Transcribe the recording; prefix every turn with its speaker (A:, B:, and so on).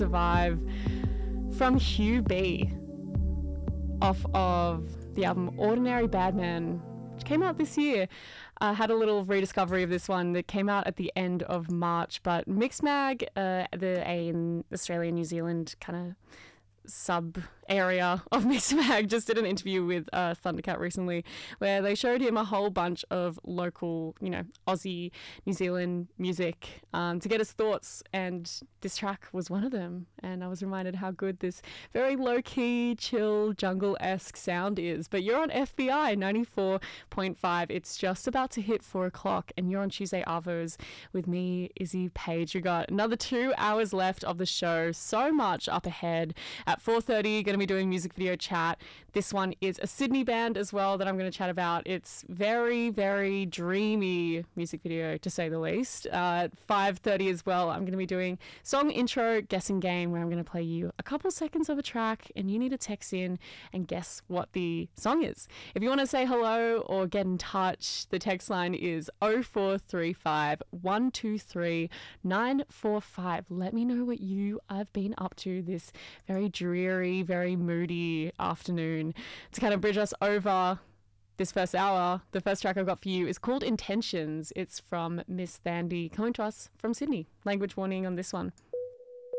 A: Survive from Hugh B, off of the album Ordinary Bad Man, which came out this year. I had a little rediscovery of this one that came out at the end of March, but Mixmag, in Australia and New Zealand kind of sub area of Mixmag, just did an interview with Thundercat recently where they showed him a whole bunch of local, Aussie, New Zealand music to get his thoughts, and this track was one of them. And I was reminded how good this very low-key, chill, jungle-esque sound is. But you're on FBI 94.5. It's just about to hit 4 o'clock, and you're on Tuesday Arvos with me, Izzy Page. You got another 2 hours left of the show. So much up ahead. At 4:30, going to be doing music video chat. This one is a Sydney band as well that I'm going to chat about. It's very, very dreamy music video, to say the least. At 5:30 as well, I'm going to be doing song intro guessing game, where I'm going to play you a couple seconds of a track and you need to text in and guess what the song is. If you want to say hello or get in touch, the text line is 0435 123 945. Let me know what you have been up to this very dreary, very moody afternoon. To kind of bridge us over this first hour, the first track I've got for you is called Intentions. It's from Miss Thandie, coming to us from Sydney. Language warning on this one.